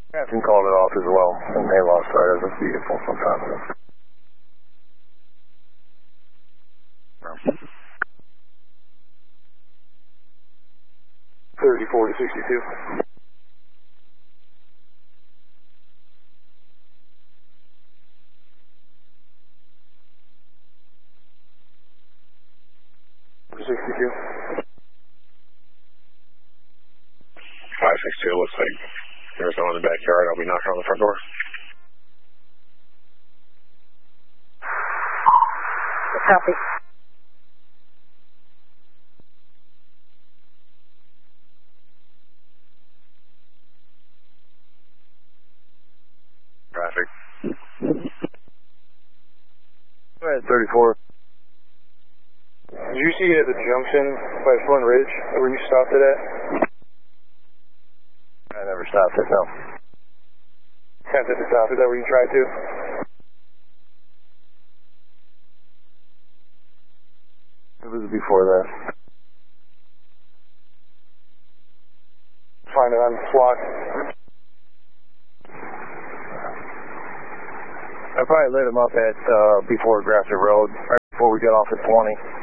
Captain called it off as well, and they lost sight of the vehicle sometime ago. 34 to 62. Five six two. Looks like there's no one in the backyard. I'll be knocking on the front door. Copy. Traffic. Go ahead, 34. Did you see it at the junction by Flint Ridge, where you stopped it at? I never stopped it, no. Attempted to stop, is that where you tried to? It was before that. Find it on SWAT. I probably lit him up at before Grafton Road, right before we got off at 20.